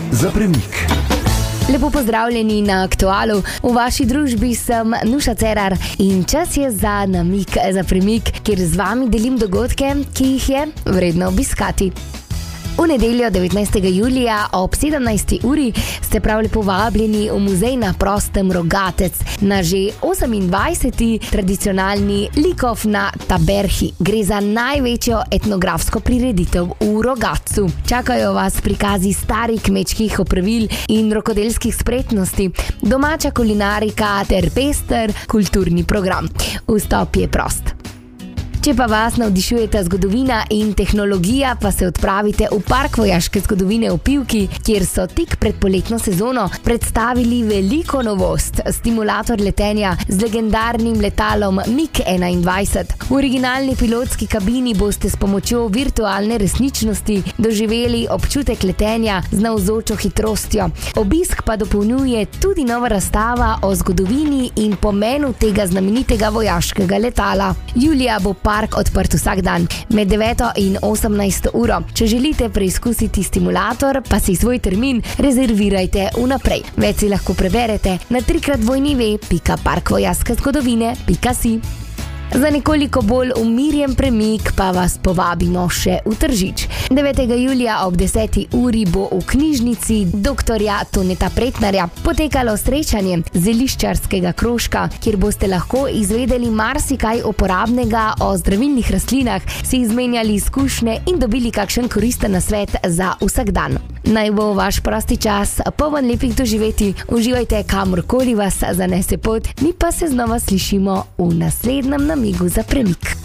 za premik. Lepo pozdravljeni na Aktualu. V vaši družbi sem Nuša Cerar in čas je za namig za premik, kjer z vami delim dogodke, ki jih je vredno obiskati. V nedeljo 19. julija ob 17. uri ste prav lepo vabljeni v muzej na prostem Rogatec na že 28. tradicionalni likov na Taberhi. Gre za največjo etnografsko prireditev v Rogatcu. Čakajo vas prikazi starih kmečkih opravil in rokodelskih spretnosti, domača kulinarika ter pester kulturni program. Vstop je prost. Če pa vas navdišujeta zgodovina in tehnologija, pa se odpravite v Park vojaške zgodovine v Pivki, kjer so tik pred poletno sezono predstavili veliko novost. Stimulator letenja z legendarnim letalom MiG-21. V originalni pilotski kabini boste s pomočjo virtualne resničnosti doživeli občutek letenja z navzočo hitrostjo. Obisk pa dopolnjuje tudi nova razstava o zgodovini in pomenu tega znamenitega vojaškega letala. Julija bo park odprt vsak dan med 9 in 18 uro. Če želite preizkusiti stimulator, pa si svoj termin rezervirajte vnaprej. Več si lahko preberete na www.parkvojaškezgodovine.si. Za nekoliko bolj umirjen premik pa vas povabimo še v Tržič. 9. julija ob 10. uri bo v knjižnici doktorja Toneta Pretnarja potekalo srečanje zeliščarskega krožka, kjer boste lahko izvedeli marsikaj uporabnega o zdravilnih rastlinah, si izmenjali izkušnje in dobili kakšen koristen nasvet za vsak dan. Naj bo vaš prosti čas poln lepih doživetij, uživajte kamorkoli vas zanese pot, mi pa se znova slišimo v naslednjem namigu za premik.